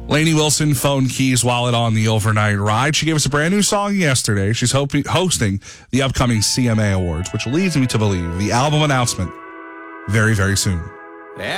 Lainey Wilson phoned Keys Wallet on the overnight ride. She gave us a brand new song yesterday. She's hosting the upcoming CMA Awards, which leads me to believe the album announcement very, very soon.